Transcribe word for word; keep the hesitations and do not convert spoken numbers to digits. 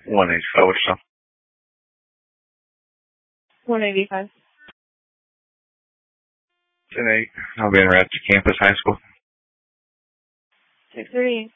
one eighty-five, what's up? one eighty-five. ten eight. I'll be in Raptor Campus High School. six thirty-eight.